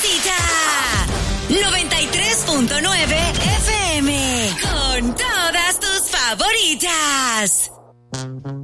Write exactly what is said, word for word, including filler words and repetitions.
visita noventa y tres punto nueve F M con todas tus favoritas.